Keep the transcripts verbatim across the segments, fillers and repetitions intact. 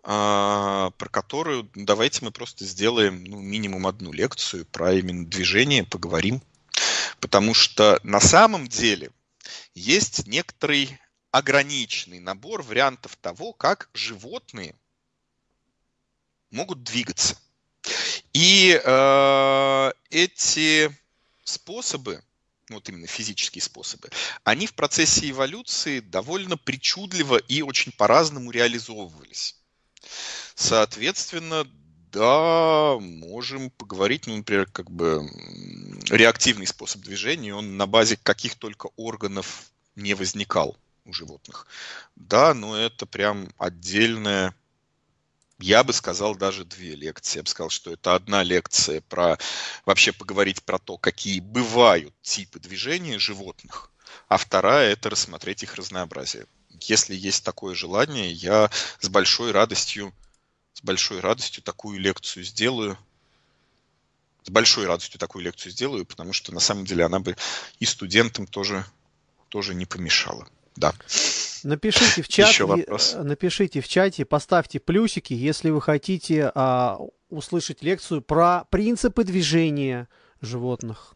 про которую давайте мы просто сделаем ну, минимум одну лекцию про именно движение, поговорим. Потому что на самом деле есть некоторый ограниченный набор вариантов того, как животные могут двигаться. И э, эти способы, вот именно физические способы, они в процессе эволюции довольно причудливо и очень по-разному реализовывались. Соответственно, да, можем поговорить, ну, например, как бы реактивный способ движения, он на базе каких только органов не возникал у животных. Да, но это прям отдельная, я бы сказал, даже две лекции. Я бы сказал, что это одна лекция про вообще поговорить про то, какие бывают типы движения животных, а вторая – это рассмотреть их разнообразие. Если есть такое желание, я с большой радостью С большой радостью такую лекцию сделаю. С большой радостью такую лекцию сделаю, потому что на самом деле она бы и студентам тоже, тоже не помешала. Да. Напишите в чат, Еще вопрос. напишите в чате, поставьте плюсики, если вы хотите а, услышать лекцию про принципы движения животных.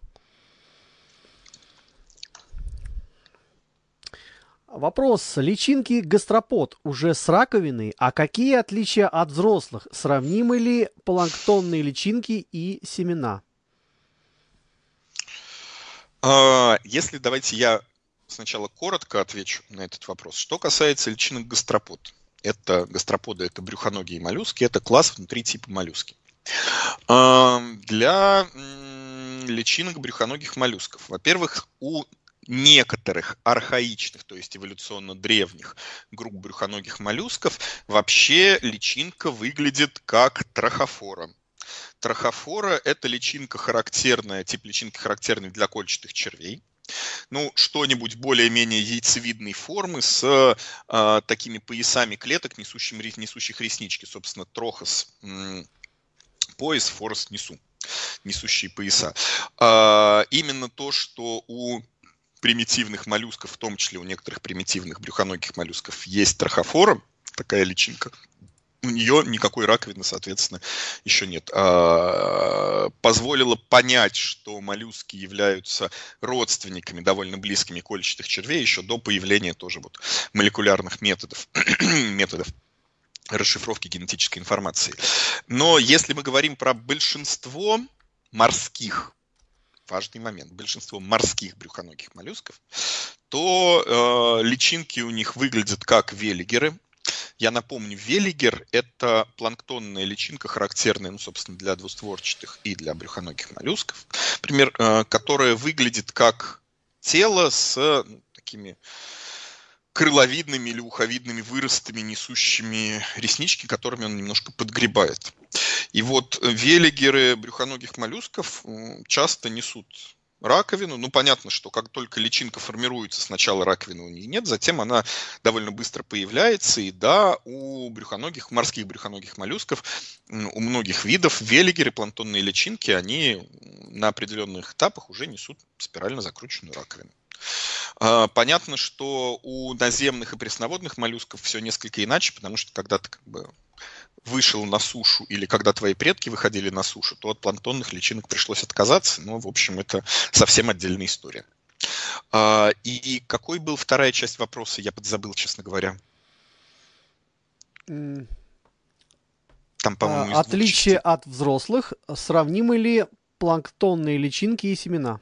Вопрос. Личинки гастропод уже с раковиной, а какие отличия от взрослых? Сравнимы ли планктонные личинки и семена? Если давайте я сначала коротко отвечу на этот вопрос. Что касается личинок гастропод. Это гастроподы, это брюхоногие моллюски, это класс внутри типа моллюски. Для личинок брюхоногих моллюсков. Во-первых, у некоторых архаичных, то есть эволюционно древних групп брюхоногих моллюсков вообще личинка выглядит как трахофора. Трахофора – это личинка характерная, тип личинки характерный для кольчатых червей. Ну, что-нибудь более-менее яйцевидной формы с э, такими поясами клеток, несущим, несущих реснички. Собственно, трохос м, пояс, форос несу, несущие пояса. Э, именно то, что у примитивных моллюсков, в том числе у некоторых примитивных брюхоногих моллюсков, есть трахофора, такая личинка. У нее никакой раковины, соответственно, еще нет. А, позволило понять, что моллюски являются родственниками довольно близкими кольчатых червей еще до появления тоже вот молекулярных методов, методов расшифровки генетической информации. Но если мы говорим про большинство морских, важный момент, большинство морских брюхоногих моллюсков, то э, личинки у них выглядят как веллигеры. Я напомню, веллигер – это планктонная личинка, характерная, ну, собственно, для двустворчатых и для брюхоногих моллюсков, например, которая выглядит как тело с ну, такими крыловидными или уховидными выростами, несущими реснички, которыми он немножко подгребает. И вот веллигеры брюхоногих моллюсков часто несут раковину. Ну, понятно, что как только личинка формируется, сначала раковины у нее нет, затем она довольно быстро появляется. И да, у брюхоногих, морских брюхоногих моллюсков, у многих видов веллигеры, планктонные личинки, они на определенных этапах уже несут спирально закрученную раковину. Понятно, что у наземных и пресноводных моллюсков все несколько иначе, потому что когда ты как бы вышел на сушу или когда твои предки выходили на сушу, то от планктонных личинок пришлось отказаться. Но, в общем, это совсем отдельная история. И какой был вторая часть вопроса? Я подзабыл, честно говоря. Там, по-моему, из отличие от взрослых, сравнимы ли планктонные личинки и семена?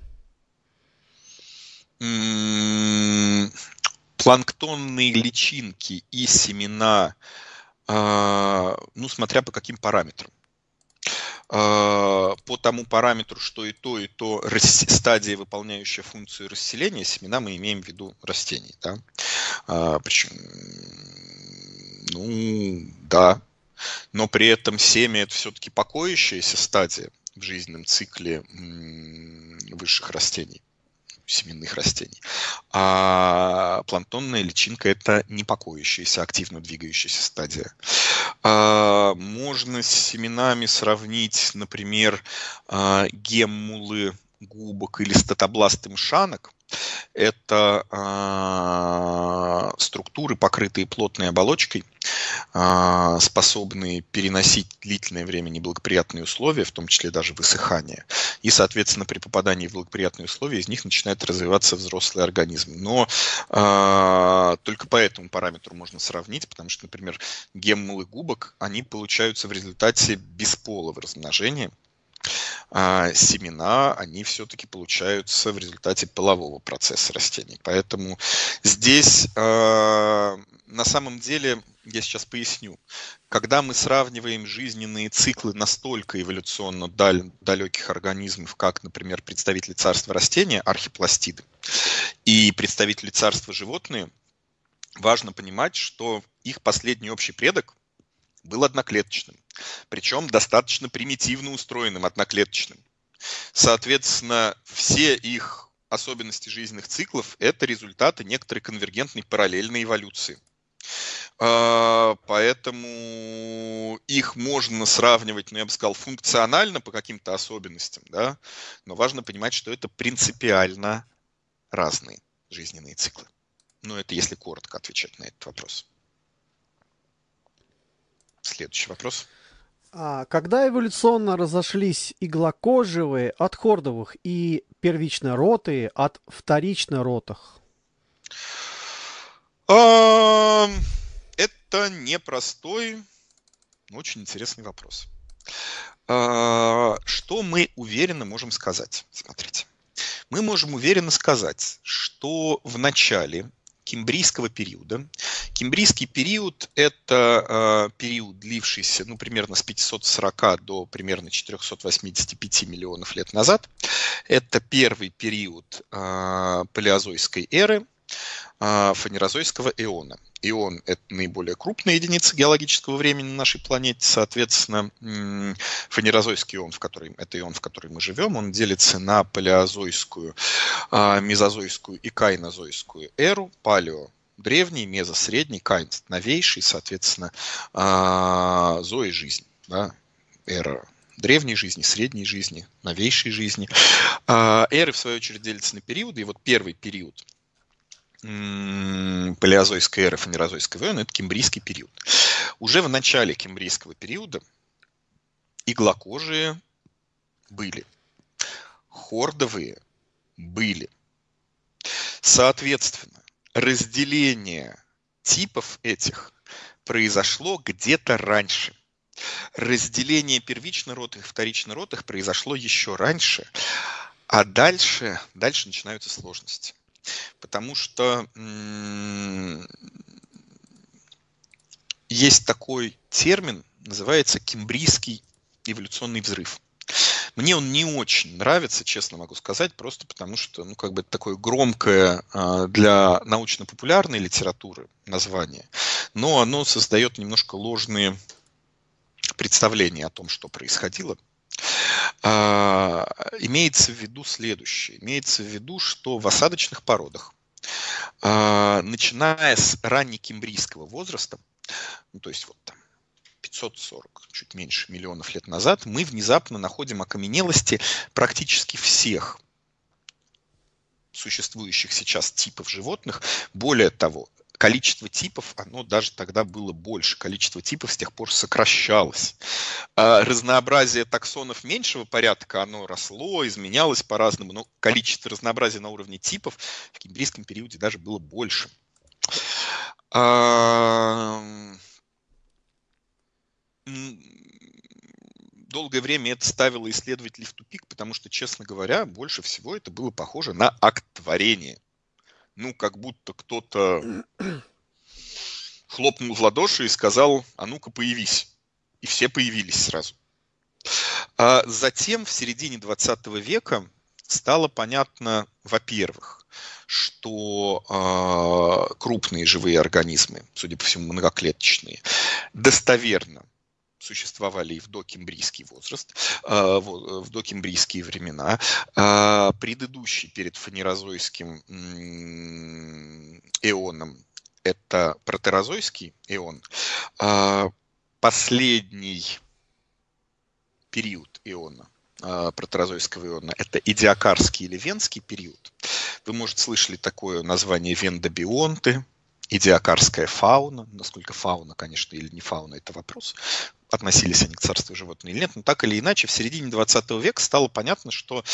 Планктонные личинки и семена, ну, смотря по каким параметрам. По тому параметру, что и то, и то стадия, выполняющая функцию расселения, семена мы имеем в виду растений. Да? Причем, ну, да, но при этом семя – это все-таки покоящаяся стадия в жизненном цикле высших растений, семенных растений. А планктонная личинка – это не покоящаяся, активно двигающаяся стадия. А, можно с семенами сравнить, например, геммулы губок или статобласты мшанок. Это э, структуры, покрытые плотной оболочкой, э, способные переносить длительное время неблагоприятные условия, в том числе даже высыхание. И, соответственно, при попадании в благоприятные условия из них начинает развиваться взрослый организм. Но э, только по этому параметру можно сравнить, потому что, например, геммулы губок, они получаются в результате бесполого размножения. А семена, они все-таки получаются в результате полового процесса растений. Поэтому здесь э, на самом деле, я сейчас поясню, когда мы сравниваем жизненные циклы настолько эволюционно даль, далеких организмов, как, например, представители царства растения, архипластиды, и представители царства животные, важно понимать, что их последний общий предок был одноклеточным, причем достаточно примитивно устроенным одноклеточным. Соответственно, все их особенности жизненных циклов – это результаты некоторой конвергентной параллельной эволюции. Поэтому их можно сравнивать, ну, я бы сказал, функционально по каким-то особенностям, да? Но важно понимать, что это принципиально разные жизненные циклы. Ну, это если коротко отвечать на этот вопрос. Следующий вопрос. А когда эволюционно разошлись иглокожие от хордовых и первичноротые от вторичноротых? Это непростой, но очень интересный вопрос. Что мы уверенно можем сказать? Смотрите. Мы можем уверенно сказать, что в начале кембрийского периода. Кембрийский период – это э, период, длившийся ну, примерно с пятисот сорока до примерно четырехсот восьмидесяти пяти миллионов лет назад. Это первый период э, палеозойской эры, э, фанерозойского эона. Ион – это наиболее крупная единица геологического времени на нашей планете. Соответственно, фанерозойский ион, в которой, это ион, в котором мы живем, он делится на палеозойскую, мезозойскую и кайнозойскую эру. Палео – древний, мезо – средний, кайн – новейший, соответственно, зои – жизнь, да, эра древней жизни, средней жизни, новейшей жизни. Эры, в свою очередь, делятся на периоды. И вот первый период палеозойской эры, фанерозойского эона – это кембрийский период. Уже в начале кембрийского периода иглокожие были, хордовые были. Соответственно, разделение типов этих произошло где-то раньше. Разделение первичноротых и вторичноротых произошло еще раньше, а дальше, дальше начинаются сложности. Потому что м- есть такой термин, называется кембрийский эволюционный взрыв. Мне он не очень нравится, честно могу сказать, просто потому что, ну, как бы такое громкое э, для научно-популярной литературы название, но оно создает немножко ложные представления о том, что происходило. А, имеется в виду следующее. Имеется в виду, что в осадочных породах, а, начиная с раннекембрийского возраста, ну, то есть вот там пятьсот сорок, чуть меньше миллионов лет назад, мы внезапно находим окаменелости практически всех существующих сейчас типов животных. Более того, количество типов, оно даже тогда было больше. Количество типов с тех пор сокращалось. А разнообразие таксонов меньшего порядка, оно росло, изменялось по-разному, но количество разнообразия на уровне типов в кембрийском периоде даже было больше. Долгое время это ставило исследователей в тупик, потому что, честно говоря, больше всего это было похоже на акт творения. Ну, как будто кто-то хлопнул в ладоши и сказал: а ну-ка появись. И все появились сразу. А затем, в середине двадцатого века, стало понятно, во-первых, что э, крупные живые организмы, судя по всему, многоклеточные, достоверно существовали и в докембрийский возраст, э, в докембрийские времена. Э, предыдущий перед фанерозойским э, эоном – это протерозойский эон. Э, последний период эона, протерозойского эона, это идиокарский или венский период. Вы, может, слышали такое название вендобионты, идиокарская фауна. Насколько фауна, конечно, или не фауна, это вопрос. Относились они к царству животных или нет. Но так или иначе, в середине двадцатого века стало понятно, что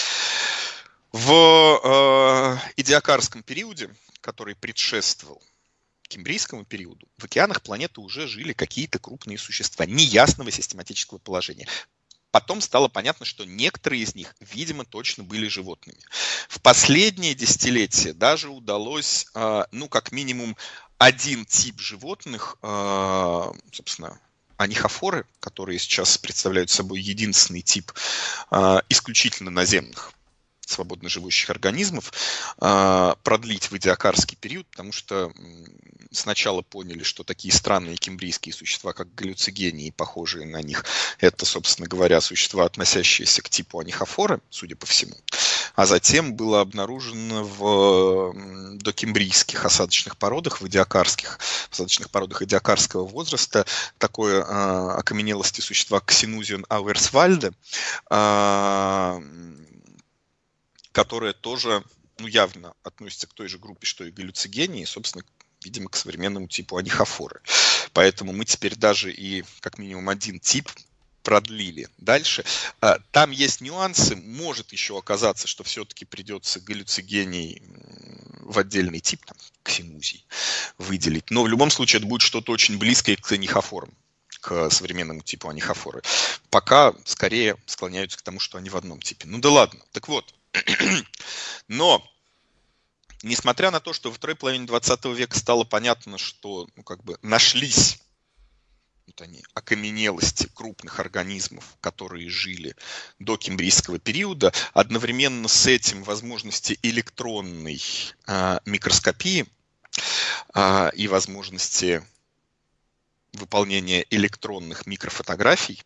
в э, идиокарском периоде, который предшествовал Кембрийскому периоду, в океанах планеты уже жили какие-то крупные существа неясного систематического положения. Потом стало понятно, что некоторые из них, видимо, точно были животными. В последние десятилетия даже удалось, ну, как минимум, один тип животных, собственно, анихофоры, которые сейчас представляют собой единственный тип исключительно наземных свободно живущих организмов, продлить в идиокарский период, потому что сначала поняли, что такие странные кембрийские существа, как галлюцигении, похожие на них, это, собственно говоря, существа, относящиеся к типу анихофоры, судя по всему. А затем было обнаружено в докембрийских осадочных породах, в идиокарских осадочных породах идиокарского возраста такое а, окаменелости существа Ксинузион ауэрсвальде, а, которое тоже, ну, явно относится к той же группе, что и галлюцигении, собственно, видимо, к современному типу анихофоры. Поэтому мы теперь даже и как минимум один тип продлили. Дальше. Там есть нюансы. Может еще оказаться, что все-таки придется галлюцигений в отдельный тип, там, ксинузий, выделить. Но в любом случае это будет что-то очень близкое к анихофорам, к современному типу анихофоры. Пока скорее склоняются к тому, что они в одном типе. Ну да ладно. Так вот. Но несмотря на то, что во второй половине двадцатого века стало понятно, что, ну, как бы нашлись вот они, окаменелости крупных организмов, которые жили до кембрийского периода, одновременно с этим возможности электронной а, микроскопии а, и возможности выполнения электронных микрофотографий,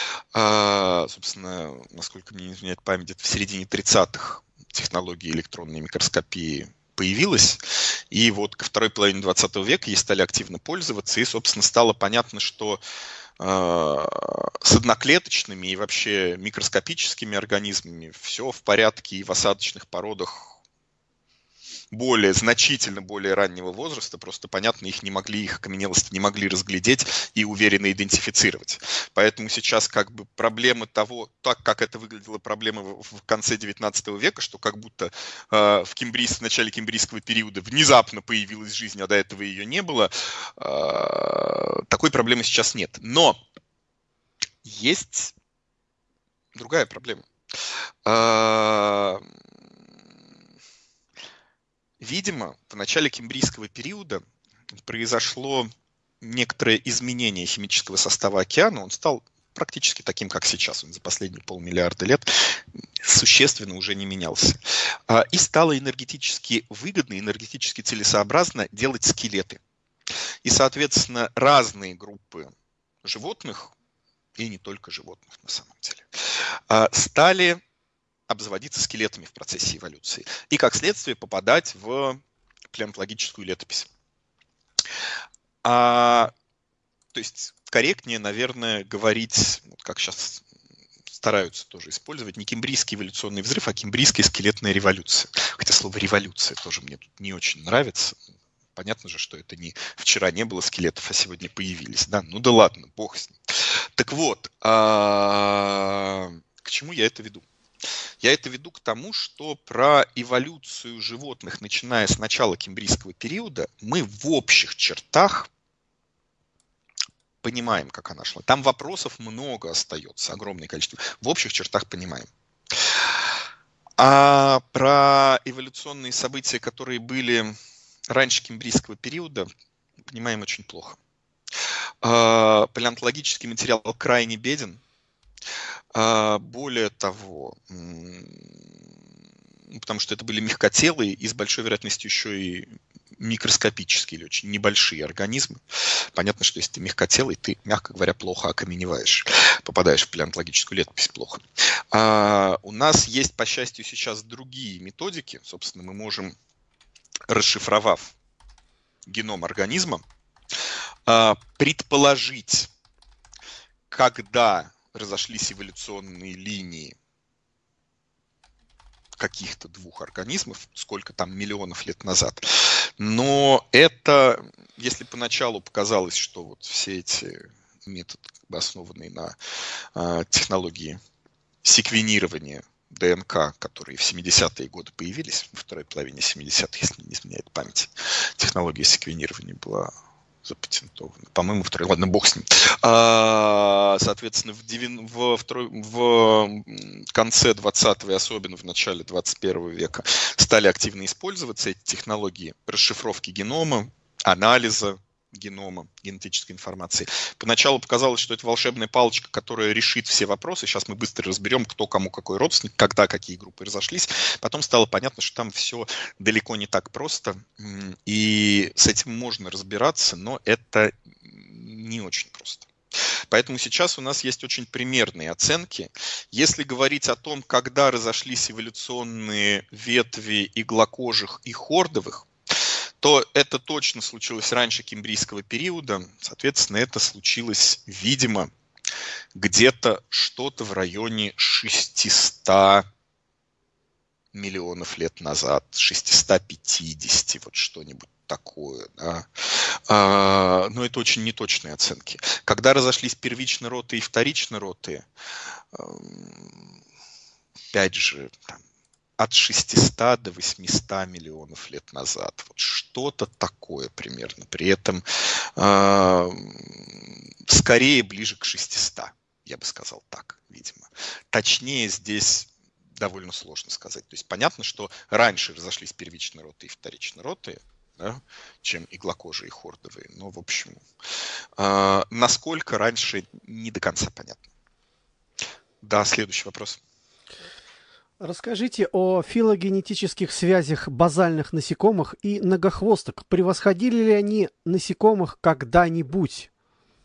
а, собственно, насколько мне не изменяет память, это в середине тридцатых технологии электронной микроскопии появилась, и вот ко второй половине двадцатого века ей стали активно пользоваться, и, собственно, стало понятно, что э, с одноклеточными и вообще микроскопическими организмами все в порядке, и в осадочных породах более, значительно более раннего возраста, просто, понятно, их не могли, их окаменелости не могли разглядеть и уверенно идентифицировать. Поэтому сейчас как бы проблема того, так как это выглядело проблема в, в конце девятнадцатого века, что как будто э, в, кембрийс, в начале кембрийского периода внезапно появилась жизнь, а до этого ее не было, э, такой проблемы сейчас нет. Но есть другая проблема. Э, Видимо, в начале кембрийского периода произошло некоторое изменение химического состава океана. Он стал практически таким, как сейчас. Он за последние полмиллиарда лет существенно уже не менялся. И стало энергетически выгодно, энергетически целесообразно делать скелеты. И, соответственно, разные группы животных, и не только животных на самом деле, стали обзаводиться скелетами в процессе эволюции и, как следствие, попадать в палеонтологическую летопись. А, то есть корректнее, наверное, говорить, вот как сейчас стараются тоже использовать, не кембрийский эволюционный взрыв, а кембрийская скелетная революция. Хотя слово «революция» тоже мне тут не очень нравится. Понятно же, что это не вчера не было скелетов, а сегодня появились. Да? Ну да ладно, бог с ним. Так вот, а, к чему я это веду? Я это веду к тому, что про эволюцию животных, начиная с начала кембрийского периода, мы в общих чертах понимаем, как она шла. Там вопросов много остается, огромное количество. В общих чертах понимаем. А про эволюционные события, которые были раньше кембрийского периода, понимаем очень плохо. Палеонтологический материал крайне беден. Более того, потому что это были мягкотелые и с большой вероятностью еще и микроскопические или очень небольшие организмы. Понятно, что если ты мягкотелый, ты, мягко говоря, плохо окаменеваешь, попадаешь в палеонтологическую летопись плохо. А у нас есть, по счастью, сейчас другие методики. Собственно, мы можем, расшифровав геном организма, предположить, когда разошлись эволюционные линии каких-то двух организмов, сколько там миллионов лет назад. Но это, если поначалу показалось, что вот все эти методы, основанные на э, технологии секвенирования ДНК, которые в семидесятые годы появились, во второй половине семидесятых, если не изменяет память, технология секвенирования была запатентована. По-моему, второй. Ладно, бог с ним. А, соответственно, в, девян... во второй... в конце двадцатого и особенно в начале двадцать первого века стали активно использоваться эти технологии расшифровки генома, анализа генома, генетической информации. Поначалу показалось, что это волшебная палочка, которая решит все вопросы. Сейчас мы быстро разберем, кто кому какой родственник, когда какие группы разошлись. Потом стало понятно, что там все далеко не так просто. И с этим можно разбираться, но это не очень просто. Поэтому сейчас у нас есть очень примерные оценки. Если говорить о том, когда разошлись эволюционные ветви иглокожих и хордовых, то это точно случилось раньше кембрийского периода. Соответственно, это случилось, видимо, где-то что-то в районе шестисот миллионов лет назад, шестьсот пятьдесят, вот что-нибудь такое. Да. А, но это очень неточные оценки. Когда разошлись первично-ротые и вторично-ротые, опять же, там, от шестисот до восьмисот миллионов лет назад. Вот что-то такое примерно. При этом э, скорее ближе к шестистам, я бы сказал так, видимо. Точнее здесь довольно сложно сказать. То есть понятно, что раньше разошлись первично-ротые и вторично-ротые, да, чем иглокожие и хордовые. Но, в общем, э, насколько раньше, не до конца понятно. Да, следующий вопрос. Расскажите о филогенетических связях базальных насекомых и многохвосток. Превосходили ли они насекомых когда-нибудь?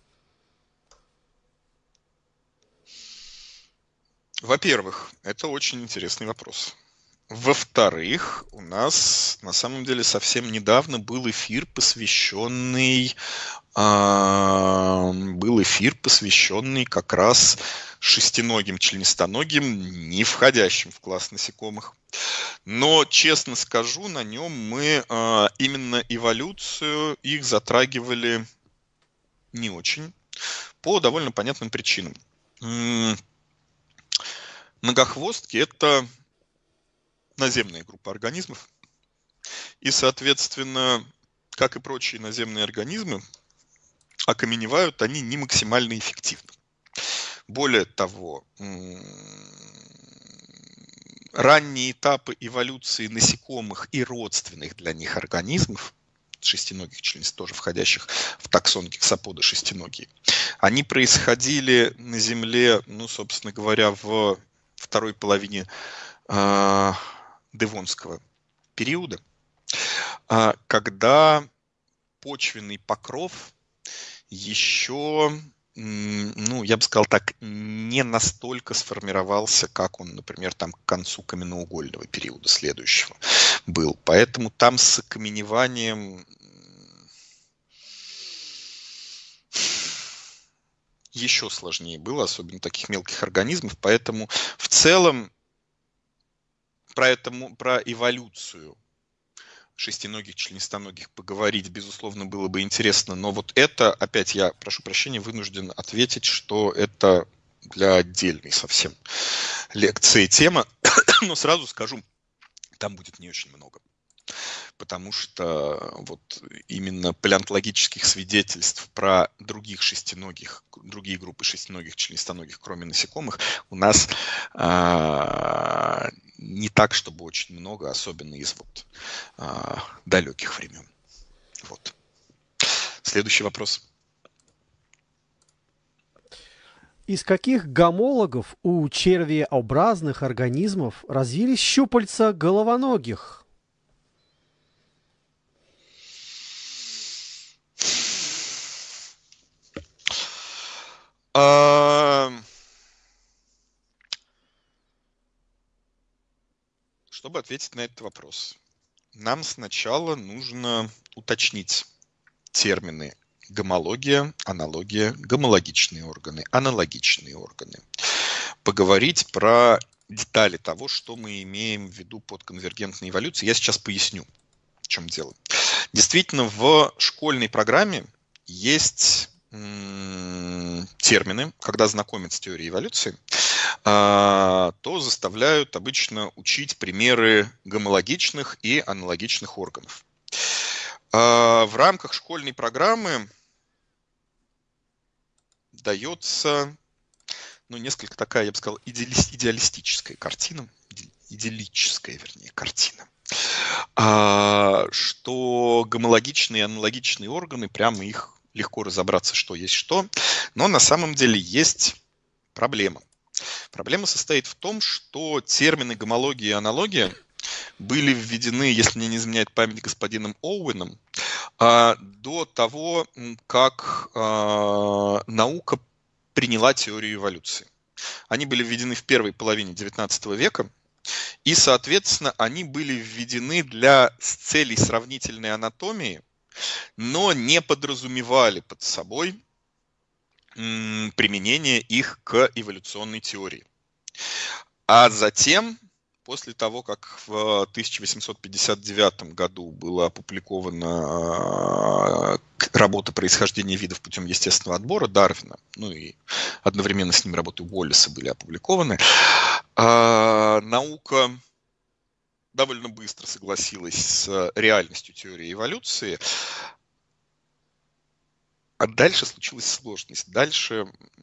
Во-первых, это очень интересный вопрос. Во-вторых, у нас на самом деле совсем недавно был эфир, посвященный, э, был эфир, посвященный как раз шестиногим членистоногим, не входящим в класс насекомых. Но, честно скажу, на нем мы э, именно эволюцию их затрагивали не очень, по довольно понятным причинам. М- Многохвостки – это наземная группа организмов. И, соответственно, как и прочие наземные организмы, окаменевают они не максимально эффективно. Более того, ранние этапы эволюции насекомых и родственных для них организмов, шестиногих членистоногих, тоже входящих в таксон гексапода шестиногие, они происходили на Земле, ну, собственно говоря, в второй половине э, Девонского периода, э, когда почвенный покров еще, ну, я бы сказал так, не настолько сформировался, как он, например, там к концу каменноугольного периода следующего был. Поэтому там с окаменеванием еще сложнее было, особенно таких мелких организмов. Поэтому в целом про, это, про эволюцию шестиногих, членистоногих поговорить, безусловно, было бы интересно. Но вот это, опять я, прошу прощения, вынужден ответить, что это для отдельной совсем лекции тема. Но сразу скажу, там будет не очень много. Потому что вот именно палеонтологических свидетельств про других шестиногих, другие группы шестиногих, членистоногих, кроме насекомых, у нас а, не так, чтобы очень много, особенно из вот а, далеких времен. Вот. Следующий вопрос. Из каких гомологов у червеобразных организмов развились щупальца головоногих? Чтобы ответить на этот вопрос, нам сначала нужно уточнить термины гомология, аналогия, гомологичные органы, аналогичные органы. Поговорить про детали того, что мы имеем в виду под конвергентной эволюцией. Я сейчас поясню, в чем дело. Действительно, в школьной программе есть м, термины, когда знакомят с теорией эволюции, а, то заставляют обычно учить примеры гомологичных и аналогичных органов. А, в рамках школьной программы дается, ну, несколько такая, я бы сказал, идеалистическая картина, идиллическая, вернее, картина, а, что гомологичные и аналогичные органы, прямо их легко разобраться, что есть что, но на самом деле есть проблема. Проблема состоит в том, что термины гомология и аналогия были введены, если мне не изменяет память, господином Оуэном, до того, как наука приняла теорию эволюции. Они были введены в первой половине девятнадцатого века, и, соответственно, они были введены для целей сравнительной анатомии, но не подразумевали под собой применение их к эволюционной теории. А затем, после того, как в тысяча восемьсот пятьдесят девятом году была опубликована работа «Происхождение видов путем естественного отбора» Дарвина, ну и одновременно с ним работы Уоллеса были опубликованы, наука довольно быстро согласилась с реальностью теории эволюции. А дальше случилась сложность. Дальше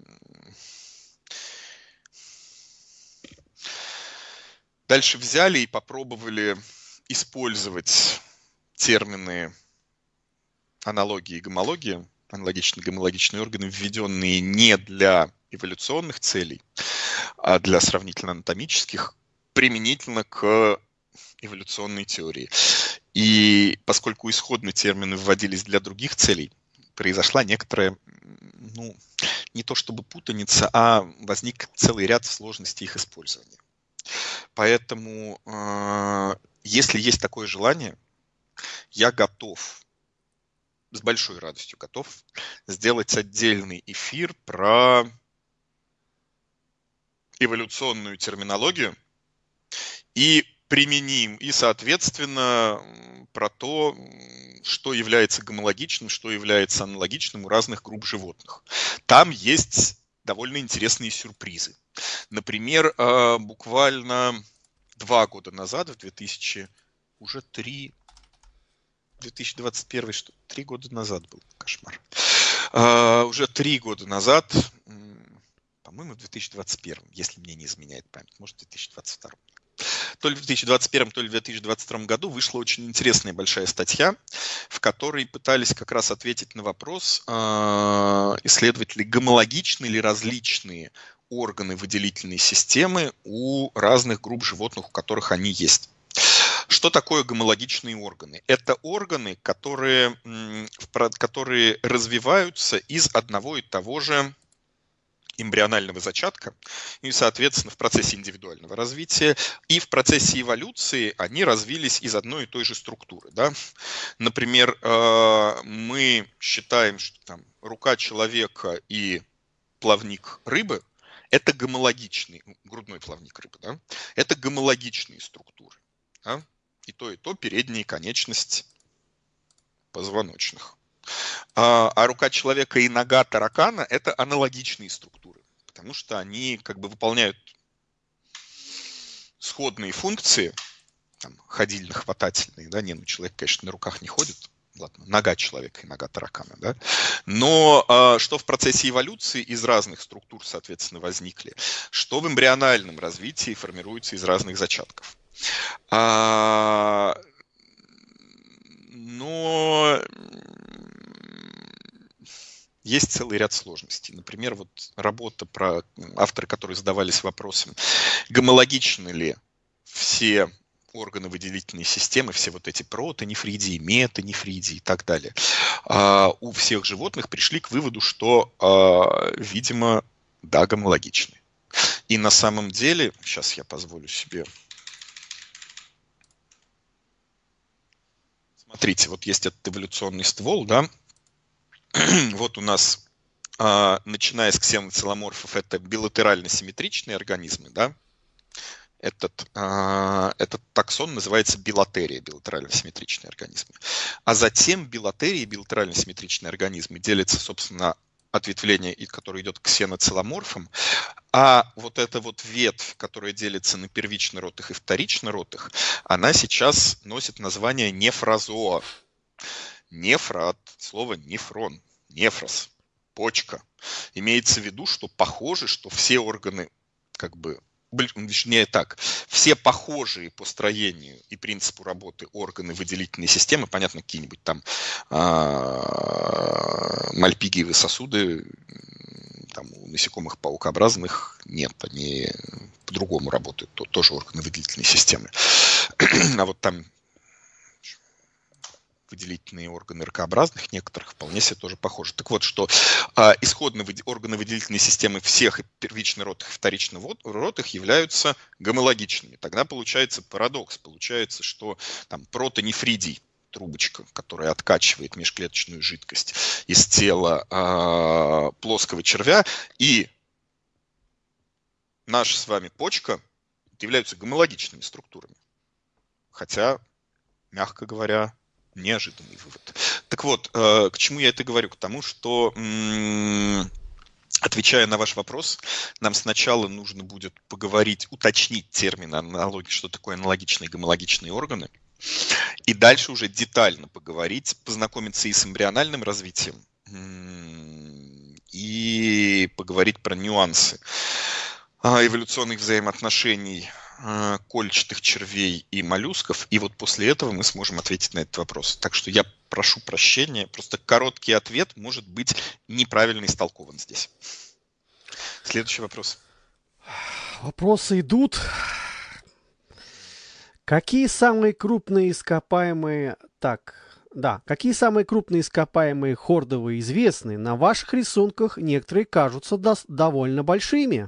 Дальше взяли и попробовали использовать термины аналогии и гомологии, аналогичные и гомологичные органы, введенные не для эволюционных целей, а для сравнительно-анатомических, применительно к эволюционной теории. И поскольку исходно термины вводились для других целей, произошла некоторая, ну, не то чтобы путаница, а возник целый ряд сложностей их использования. Поэтому, если есть такое желание, я готов, с большой радостью готов, сделать отдельный эфир про эволюционную терминологию и применим, и, соответственно, про то, что является гомологичным, что является аналогичным у разных групп животных. Там есть довольно интересные сюрпризы. Например, буквально два года назад, в две тысячи, уже три, две тысячи двадцать первый, что три года назад был, кошмар. Уже три года назад, по-моему, в две тысячи двадцать первом, если мне не изменяет память, может, в две тысячи двадцать втором. То ли в две тысячи двадцать первом, то ли в две тысячи двадцать втором году вышла очень интересная большая статья, в которой пытались как раз ответить на вопрос, исследовать ли гомологичны ли различные органы выделительной системы у разных групп животных, у которых они есть. Что такое гомологичные органы? Это органы, которые, которые развиваются из одного и того же эмбрионального зачатка, и, соответственно, в процессе индивидуального развития, и в процессе эволюции они развились из одной и той же структуры. Да? Например, мы считаем, что там, рука человека и плавник рыбы – это гомологичные, грудной плавник рыбы, да? Это гомологичные структуры. Да? И то, и то передние конечности позвоночных. А, а рука человека и нога таракана – это аналогичные структуры, потому что они как бы выполняют сходные функции, там, ходильно-хватательные, да, не, ну человек, конечно, на руках не ходит, ладно, нога человека и нога таракана, да, но а, что в процессе эволюции из разных структур, соответственно, возникли, что в эмбриональном развитии формируется из разных зачатков. А, но есть целый ряд сложностей. Например, вот работа про авторы, которые задавались вопросом, гомологичны ли все органы выделительной системы, все вот эти протонефридии, метанефридии и так далее, а, у всех животных пришли к выводу, что, а, видимо, да, гомологичны. И на самом деле, сейчас я позволю себе... Смотрите, вот есть этот эволюционный ствол, да, вот у нас, а, начиная с ксеноцеломорфов, это билатерально-симметричные организмы, да, Этот, э, этот таксон называется билатерия, билатерально-симметричные организмы. А затем билатерии, билатерально-симметричные организмы делятся, собственно, ответвление, которое идет к ксеноцеломорфам, а вот эта вот ветвь, которая делится на первично-ротых и вторично-ротых, она сейчас носит название нефрозоа. Нефра от слова нефрон, нефрос, почка. Имеется в виду, что похоже, что все органы, как бы, точнее так, все похожие по строению и принципу работы органы выделительной системы, понятно, какие-нибудь там а, мальпигиевые сосуды, там у насекомых паукообразных нет, они по-другому работают, то, тоже органы выделительной системы. А вот там выделительные органы ракообразных некоторых вполне себе тоже похожи. Так вот, что а, исходно органы выделительной системы всех первично-ротых и вторично-ротых являются гомологичными. Тогда получается парадокс. Получается, что там протонефридий, трубочка, которая откачивает межклеточную жидкость из тела а, плоского червя, и наша с вами почка являются гомологичными структурами. Хотя, мягко говоря, неожиданный вывод. Так вот, э, к чему я это говорю? К тому, что, м- отвечая на ваш вопрос, нам сначала нужно будет поговорить, уточнить термин аналогии, что такое аналогичные и гомологичные органы, и дальше уже детально поговорить, познакомиться и с эмбриональным развитием, м- и поговорить про нюансы эволюционных взаимоотношений кольчатых червей и моллюсков, и вот после этого мы сможем ответить на этот вопрос. Так что я прошу прощения, просто короткий ответ может быть неправильно истолкован здесь. Следующий вопрос. Вопросы идут. Какие самые крупные ископаемые... Так, да, какие самые крупные ископаемые хордовые известны? На ваших рисунках некоторые кажутся до... довольно большими.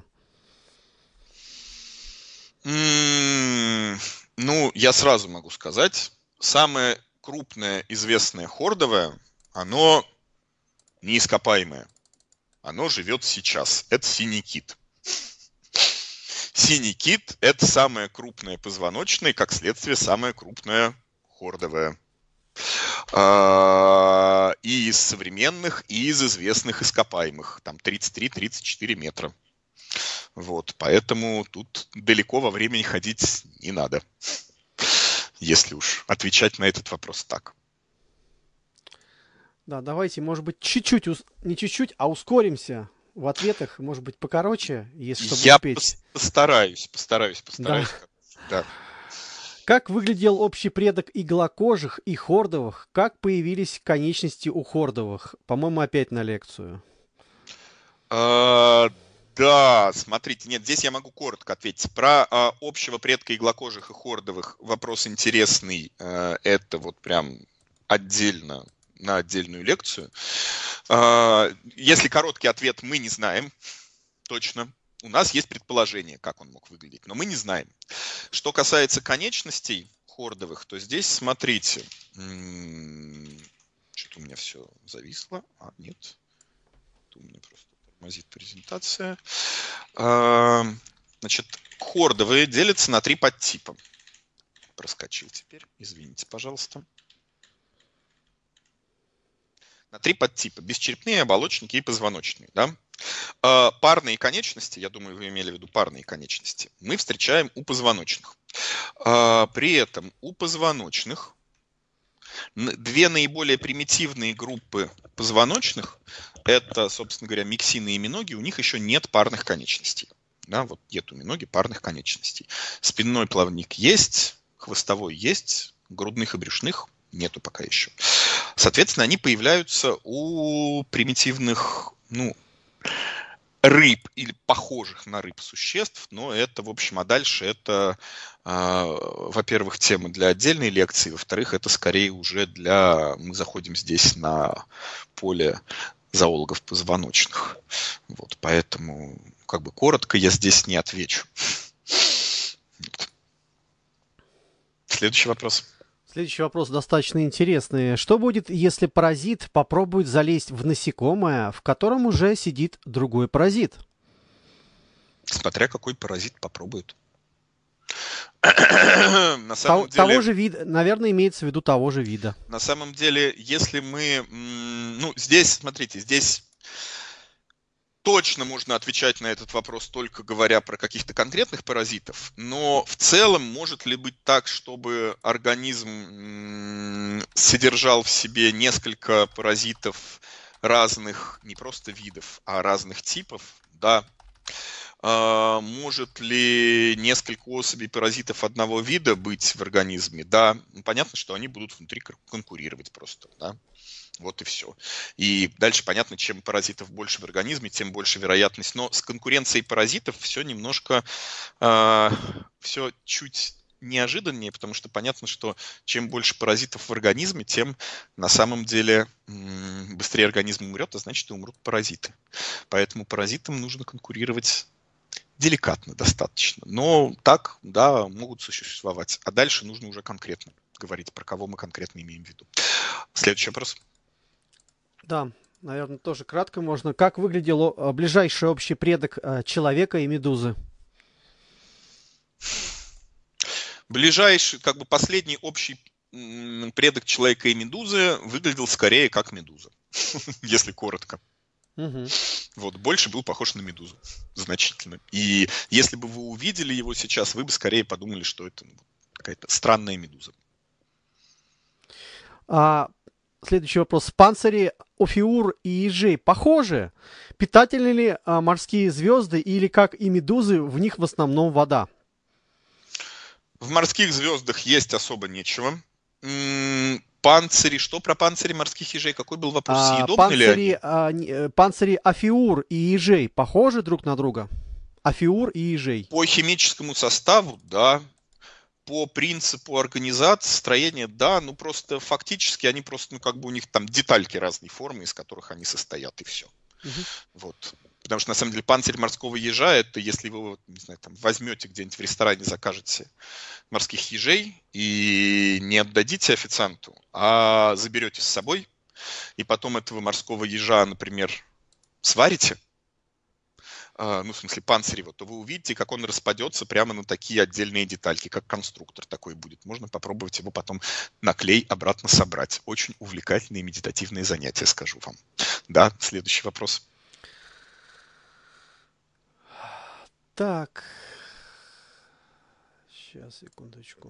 Ну, я сразу могу сказать, самое крупное известное хордовое, оно неископаемое. Оно живет сейчас. Это синий кит. Синий кит – это самое крупное позвоночное, и, как следствие, самое крупное хордовое. И из современных, и из известных ископаемых. Там тридцать три - тридцать четыре метра. Вот, поэтому тут далеко во времени ходить не надо, если уж отвечать на этот вопрос так. Да, давайте, может быть, чуть-чуть, не чуть-чуть, а ускоримся в ответах, может быть, покороче, если чтобы Я успеть. постараюсь, постараюсь, постараюсь. Да. Да. Как выглядел общий предок иглокожих и хордовых? Как появились конечности у хордовых? По-моему, опять на лекцию. А, да, смотрите, нет, здесь я могу коротко ответить. Про а, общего предка иглокожих и хордовых вопрос интересный. А, это вот прям отдельно, на отдельную лекцию. А, если короткий ответ, мы не знаем точно. У нас есть предположение, как он мог выглядеть, но мы не знаем. Что касается конечностей хордовых, то здесь, смотрите, что-то у меня все зависло. А, нет. У меня просто тормозит презентация. Значит, хордовые делятся на три подтипа. Проскочил теперь, извините, пожалуйста. На три подтипа. Бесчерепные, оболочники и позвоночные. Да? Парные конечности, я думаю, вы имели в виду парные конечности, мы встречаем у позвоночных. При этом у позвоночных две наиболее примитивные группы позвоночных, это, собственно говоря, миксины и миноги, у них еще нет парных конечностей. Да, вот нет у миноги парных конечностей. Спинной плавник есть, хвостовой есть, грудных и брюшных нету пока еще. Соответственно, они появляются у примитивных, ну, рыб или похожих на рыб существ, но это, в общем, а дальше это, э, во-первых, тема для отдельной лекции, во-вторых, это скорее уже для... Мы заходим здесь на поле зоологов позвоночных. Вот, поэтому, как бы, коротко я здесь не отвечу. Следующий вопрос. Следующий вопрос достаточно интересный. Что будет, если паразит попробует залезть в насекомое, в котором уже сидит другой паразит? Смотря какой паразит попробует. На самом Того, того деле, же вида, наверное, имеется в виду того же вида. на самом деле, если мы, м, ну, здесь, смотрите, здесь точно можно отвечать на этот вопрос, только говоря про каких-то конкретных паразитов, но в целом может ли быть так, чтобы организм м, содержал в себе несколько паразитов разных, не просто видов, а разных типов? Да. А, может ли несколько особей паразитов одного вида быть в организме? Да. Ну, понятно, что они будут внутри кон- конкурировать просто, да. Вот и все. И дальше понятно, чем паразитов больше в организме, тем больше вероятность. Но с конкуренцией паразитов все немножко, э, все чуть неожиданнее, потому что понятно, что чем больше паразитов в организме, тем на самом деле м, быстрее организм умрет, а значит и умрут паразиты. Поэтому паразитам нужно конкурировать деликатно достаточно. Но так, да, могут существовать. А дальше нужно уже конкретно говорить, про кого мы конкретно имеем в виду. Следующий вопрос. Да, наверное, тоже кратко можно. Как выглядел э, ближайший общий предок э, человека и медузы? Ближайший, как бы последний общий м, предок человека и медузы выглядел скорее как медуза, если коротко. Мгм. Вот, больше был похож на медузу, значительно. И если бы вы увидели его сейчас, вы бы скорее подумали, что это какая-то странная медуза. А, следующий вопрос. Панцири Офиур и ежей похожи? Питательны ли а, морские звезды или, как и медузы, в них в основном вода? В морских звездах есть особо нечего. М, Панцири, что про панцири морских ежей? Какой был вопрос? А, Съедобны ли они? панцири, а, не- э, панцири Афиур и ежей похожи друг на друга? Афиур и ежей. По химическому составу, да. По принципу организации, строения, да, ну просто фактически они просто, ну как бы у них там детальки разной формы, из которых они состоят, и все. Мгм. Вот. Потому что на самом деле панцирь морского ежа, это если вы, вот, не знаю, там возьмете где-нибудь в ресторане, закажете морских ежей и не отдадите официанту, а заберете с собой, и потом этого морского ежа, например, сварите, а, ну, в смысле, панцирь его, то вы увидите, как он распадется прямо на такие отдельные детальки, как конструктор такой будет. Можно попробовать его потом на клей обратно собрать. Очень увлекательные медитативные занятия, скажу вам. Да, следующий вопрос. Так, сейчас, секундочку.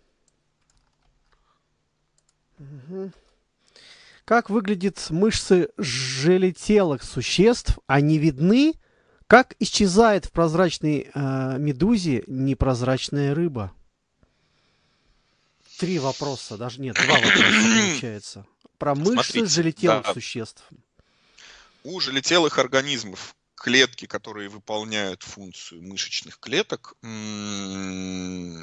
Мгм. Как выглядят мышцы желетелых существ? Они видны? Как исчезает в прозрачной э, медузе непрозрачная рыба? Три вопроса, даже нет, два вопроса получается. Про мышцы Смотрите, желетелых да, существ. у желетелых организмов клетки, которые выполняют функцию мышечных клеток, м,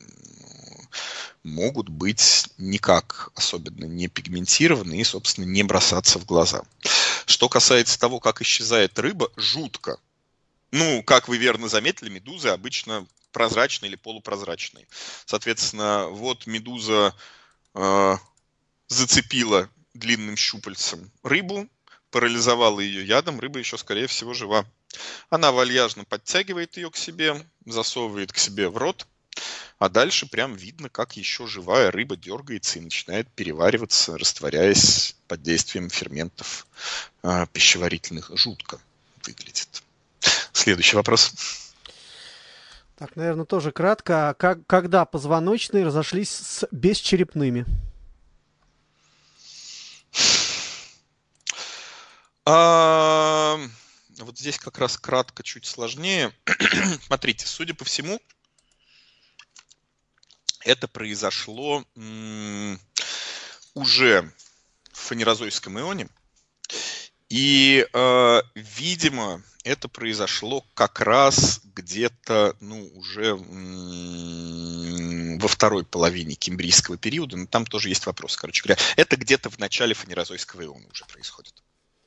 могут быть никак особенно не пигментированы и, собственно, не бросаться в глаза. Что касается того, как исчезает рыба, жутко. Ну, как вы верно заметили, медузы обычно прозрачные или полупрозрачные. Соответственно, вот медуза э, зацепила длинным щупальцем рыбу, парализовала ее ядом, рыба еще, скорее всего, жива. Она вальяжно подтягивает ее к себе, засовывает к себе в рот, а дальше прям видно, как еще живая рыба дергается и начинает перевариваться, растворяясь под действием ферментов э, пищеварительных. Жутко выглядит. Следующий вопрос. Так, наверное, тоже кратко. Как, когда позвоночные разошлись с бесчерепными? А, вот здесь как раз кратко, чуть сложнее. Смотрите, судя по всему, это произошло м, уже в фанерозойском ионе. И, э, видимо, это произошло как раз где-то, ну, уже м, во второй половине кембрийского периода. Но там тоже есть вопрос, короче говоря. Это где-то в начале фанерозойского иона уже происходит.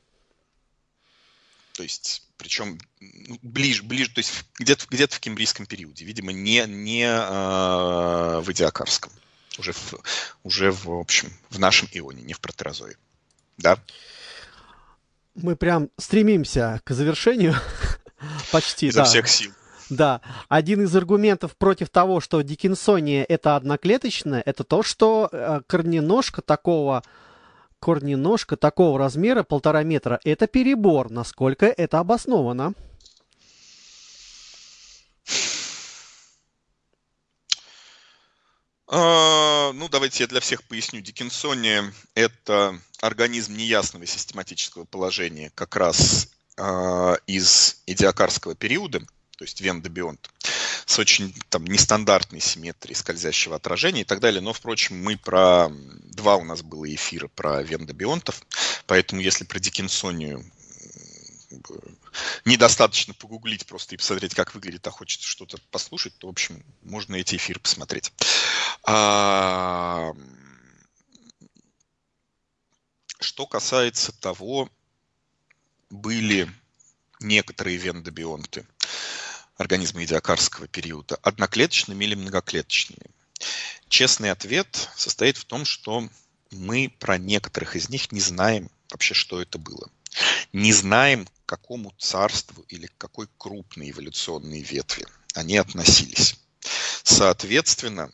То есть, причем ближе, ближе, то есть где-то, где-то в кембрийском периоде, видимо, не, не э, в идиакарском, уже в, уже в общем в нашем ионе, не в протерозое. Да? Мы прям стремимся к завершению. Почти, Изо да. всех сил. Да, один из аргументов против того, что Диккенсония это одноклеточная, это то, что э, корненожка такого, корненожка такого размера, полтора метра, это перебор. Насколько это обосновано? А, ну, давайте я для всех поясню. Диккенсония – это организм неясного систематического положения, как раз а, из эдиакарского периода, то есть вендобионт, с очень там нестандартной симметрией скользящего отражения и так далее. Но, впрочем, мы про... Два у нас было эфира про вендобионтов, поэтому если про Диккенсонию недостаточно погуглить просто и посмотреть, как выглядит, а хочется что-то послушать, то, в общем, можно эти эфиры посмотреть. А... Что касается того, были некоторые вендобионты, организмы эдиакарского периода, одноклеточными или многоклеточными. Честный ответ состоит в том, что мы про некоторых из них не знаем вообще, что это было. Не знаем, к какому царству или к какой крупной эволюционной ветви они относились. Соответственно,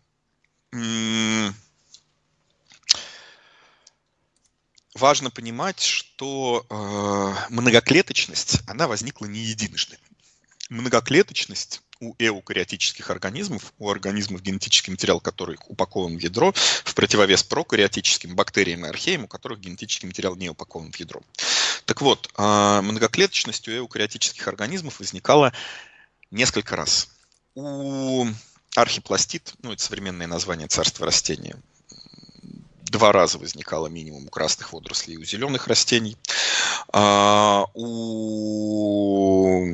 важно понимать, что многоклеточность, она возникла не единожды. Многоклеточность у эукариотических организмов, у организмов, генетический материал которых упакован в ядро, в противовес прокариотическим бактериям и археям, у которых генетический материал не упакован в ядро. Так вот, многоклеточность у эукариотических организмов возникала несколько раз. У архипластид, ну это современное название царства растения, два раза возникало минимум у красных водорослей и у зеленых растений. А у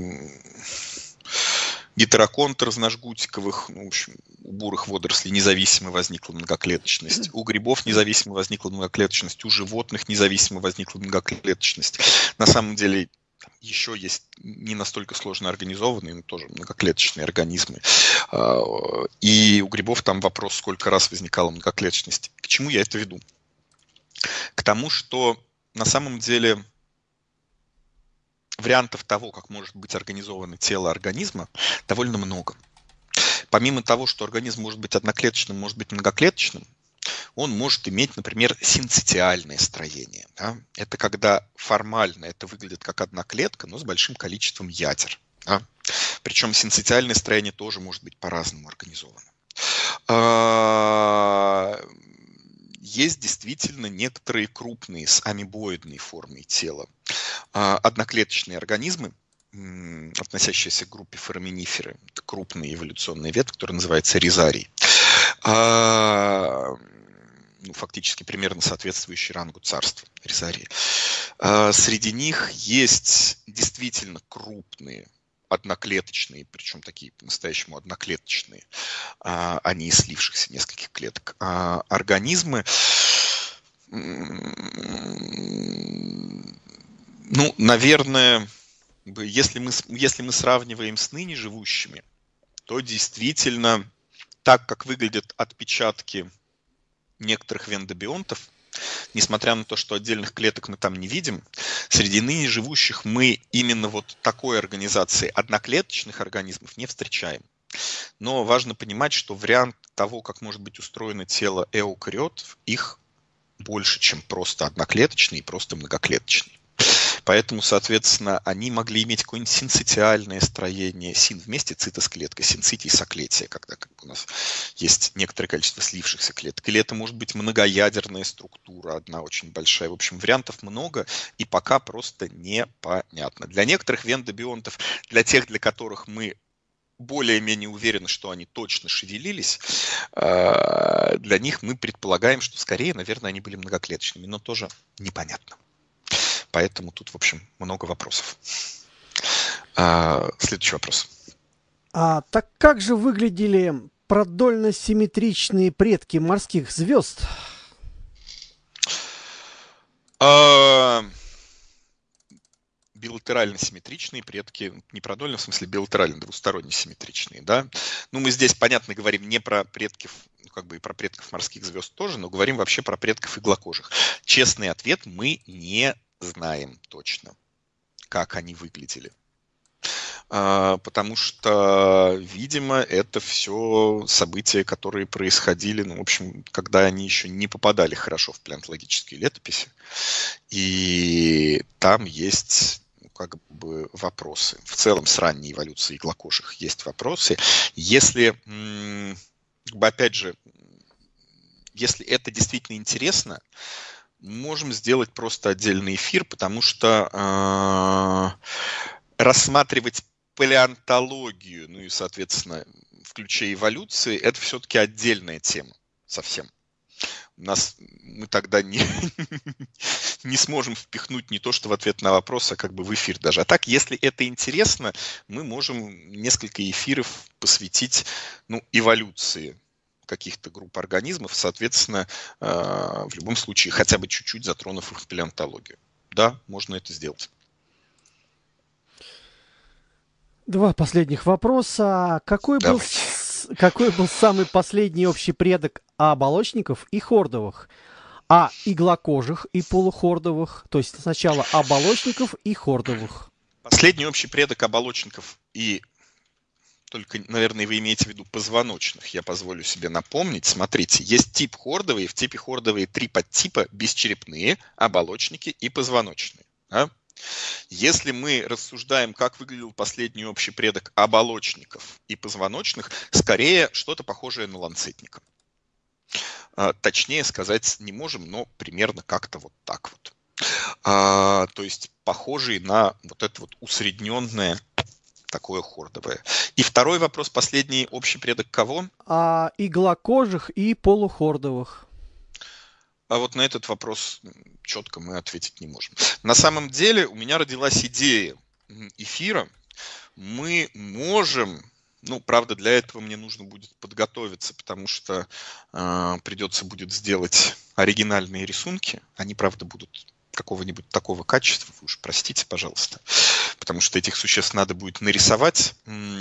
гетероконт разножгутиковых, ну, в общем, у бурых водорослей независимо возникла многоклеточность, у грибов независимо возникла многоклеточность, у животных независимо возникла многоклеточность. На самом деле еще есть не настолько сложно организованные, но тоже многоклеточные организмы. И у грибов там вопрос, сколько раз возникала многоклеточность. К чему я это веду? К тому, что на самом деле вариантов того, как может быть организовано тело организма, довольно много. Помимо того, что организм может быть одноклеточным, может быть многоклеточным, он может иметь, например, синцитиальное строение. Да? Это когда формально это выглядит как одна клетка, но с большим количеством ядер. Да? Причем синцитиальное строение тоже может быть по-разному организовано. Есть действительно некоторые крупные с амебоидной формой тела одноклеточные организмы, относящиеся к группе фораминиферы. Это крупные эволюционные ветви, которые называются ризарий. Ну, фактически примерно соответствующий рангу царства ризарии. Среди них есть действительно крупные одноклеточные, причем такие по-настоящему одноклеточные, а не из слившихся нескольких клеток, организмы. Ну, наверное, если мы, если мы сравниваем с ныне живущими, то действительно так, как выглядят отпечатки некоторых вендобионтов, несмотря на то, что отдельных клеток мы там не видим, среди ныне живущих мы именно вот такой организации одноклеточных организмов не встречаем. Но важно понимать, что вариант того, как может быть устроено тело эукариотов, их больше, чем просто одноклеточные и просто многоклеточные. Поэтому, соответственно, они могли иметь какое-нибудь синцитиальное строение, син вместе цитосклетка, синцитий соклетия, когда как бы у нас есть некоторое количество слившихся клеток. Или это может быть многоядерная структура, одна очень большая. В общем, вариантов много, и пока просто непонятно. Для некоторых вендобионтов, для тех, для которых мы более-менее уверены, что они точно шевелились, для них мы предполагаем, что скорее, наверное, они были многоклеточными, но тоже непонятно. Поэтому тут, в общем, много вопросов. А, следующий вопрос. А так как же выглядели продольно-симметричные предки морских звезд? А, билатерально-симметричные предки, не продольно, в смысле билатерально, двусторонне симметричные, да. Ну, мы здесь, понятно, говорим не про предков, ну, как бы и про предков морских звезд тоже, но говорим вообще про предков иглокожих. Честный ответ: мы не знаем точно, как они выглядели. потому что, видимо, это все события, которые происходили, ну, в общем, когда они еще не попадали хорошо в палеонтологические летописи. И там есть, ну, как бы вопросы. В целом с ранней эволюцией иглокожих есть вопросы. Если, как бы, опять же, если это действительно интересно, можем сделать просто отдельный эфир, потому что э, рассматривать палеонтологию, ну и, соответственно, в ключе эволюции, это все-таки отдельная тема совсем. У нас мы тогда не, не сможем впихнуть не то, что в ответ на вопрос, а как бы в эфир даже. А так, если это интересно, мы можем несколько эфиров посвятить, ну, эволюции каких-то групп организмов, соответственно, в любом случае, хотя бы чуть-чуть затронув их в палеонтологию. Да, можно это сделать. Два последних вопроса. Какой был, какой был самый последний общий предок оболочников и хордовых? А иглокожих и полухордовых? То есть сначала оболочников и хордовых. Последний общий предок оболочников и только, наверное, вы имеете в виду позвоночных, я позволю себе напомнить. Смотрите, есть тип хордовый, в типе хордовые три подтипа: бесчерепные, оболочники и позвоночные. Да? Если мы рассуждаем, как выглядел последний общий предок оболочников и позвоночных, скорее что-то похожее на ланцетника. А, точнее сказать не можем, но примерно как-то вот так вот. А, то есть похожий на вот это вот усредненное такое хордовое. И второй вопрос, последний, общий предок кого? А, иглокожих и полухордовых. А вот на этот вопрос четко мы ответить не можем. На самом деле у меня родилась идея эфира. Мы можем, ну, правда, для этого мне нужно будет подготовиться, потому что э, придется будет сделать оригинальные рисунки. Они, правда, будут какого-нибудь такого качества, вы уж простите, пожалуйста, потому что этих существ надо будет нарисовать.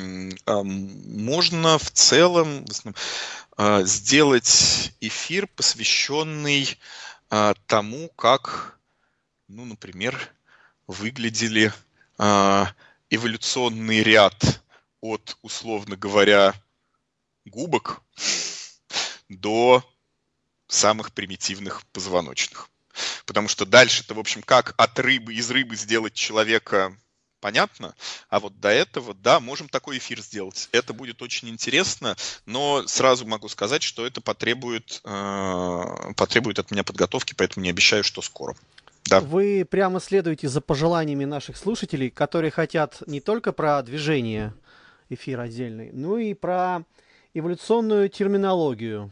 Можно в целом сделать эфир, посвященный тому, как, ну, например, выглядели эволюционный ряд от, условно говоря, губок до самых примитивных позвоночных. Потому что дальше-то, в общем, как от рыбы, из рыбы сделать человека, понятно. А вот до этого, да, можем такой эфир сделать. Это будет очень интересно, но сразу могу сказать, что это потребует, э, потребует от меня подготовки, поэтому не обещаю, что скоро. Да. Вы прямо следуете за пожеланиями наших слушателей, которые хотят не только про движение, эфир отдельный, но и про эволюционную терминологию.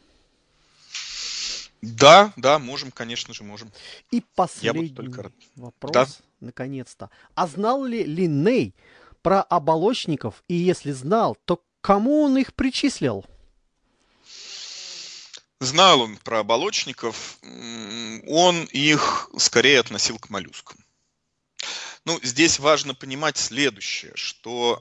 Да, да, можем, конечно же, можем. И последний только... вопрос, да? Наконец-то. А знал ли Линней про оболочников? И если знал, то кому он их причислил? Знал он про оболочников. Он их скорее относил к моллюскам. Ну, здесь важно понимать следующее, что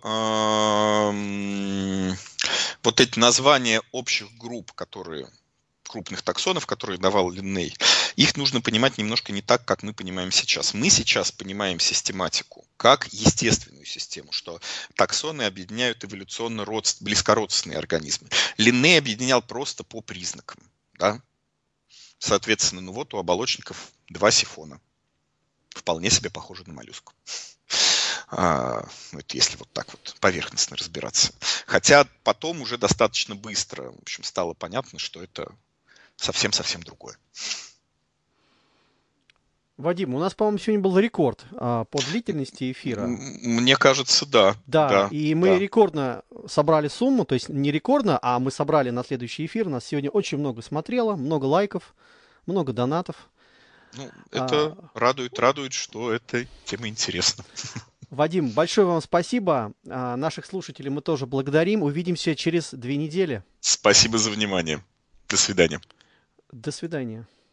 э, вот эти названия общих групп, которые... крупных таксонов, которые давал Линней, их нужно понимать немножко не так, как мы понимаем сейчас. Мы сейчас понимаем систематику как естественную систему, что таксоны объединяют эволюционно родств, близкородственные организмы. Линней объединял просто по признакам. Да? Соответственно, ну вот у оболочников два сифона. Вполне себе похожи на моллюск. А, ну, это если вот так вот поверхностно разбираться. Хотя потом уже достаточно быстро, в общем, стало понятно, что это совсем-совсем другое. Вадим, у нас, по-моему, сегодня был рекорд а, по длительности эфира. Мне кажется, да. Да, да и мы да. рекордно собрали сумму, то есть не рекордно, а мы собрали на следующий эфир. Нас сегодня очень много смотрело, много лайков, много донатов. Ну, это а... радует, радует, что эта тема интересна. Вадим, большое вам спасибо. А, наших слушателей мы тоже благодарим. Увидимся через две недели. Спасибо за внимание. До свидания. До свидания.